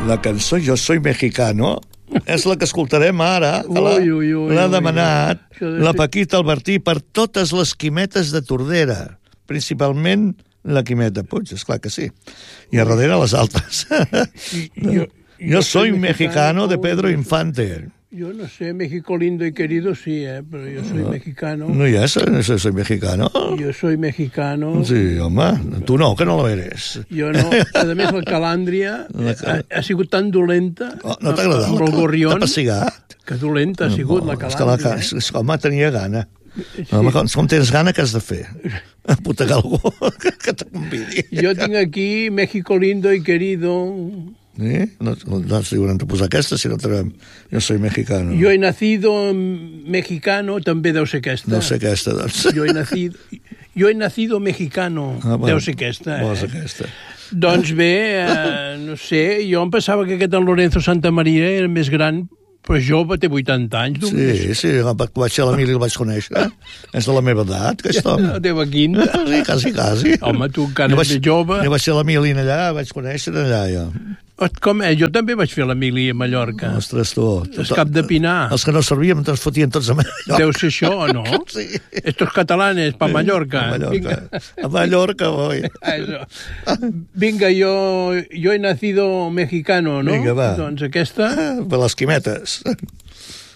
La cançó Jo soy mexicano és la que escoltarem ara. L'ha demanat la Paquita Albertí per totes les quimetes de Tordera, principalment la Quimeta Puig, esclar que sí. I a darrere les altres. Jo soy mexicano de Pedro Infante. Yo no sé, México lindo y querido sí, pero yo soy mexicano. No hi ha eso, soy mexicano. Yo soy mexicano. Sí, home, tu no, que no lo eres. Jo no. A més, la calàndria ha sigut tan dolenta. No t'ha agradat? Amb el gorrión. T'ha pessigat? Que dolenta ha sigut la calàndria. És que home, tenia gana. Home, com tens gana, què has de fer? Aputegar algú que te convidi. Jo tinc aquí México lindo y querido. No ens diuen de posar aquesta, si no trobem Jo soy mexicano. Yo he nacido mexicano, també deu ser aquesta. Deu ser aquesta, doncs. Yo he nacido mexicano, deu ser aquesta. Deu ser aquesta. Doncs bé, no sé, jo em pensava que aquest en Lorenzo Santamaria era més gran, però jove, té 80 anys. Sí, vaig ser a l'Emili i el vaig conèixer. És de la meva edat, aquest home. La teva quinta. Sí, quasi. Home, tu encara ets jove. Jo vaig ser a l'Emili allà, vaig conèixer allà, jo. Com és? Jo també vaig fer l'Emili a Mallorca. Ostres, tu. El cap de Pinar. Els que no servíem ens fotien tots a Mallorca. Deu ser això, no? Sí. Estos catalanes, pa Mallorca. A Mallorca, voy. Vinga, yo he nacido mexicano, no? Vinga, va. Doncs aquesta... Per les quimetes.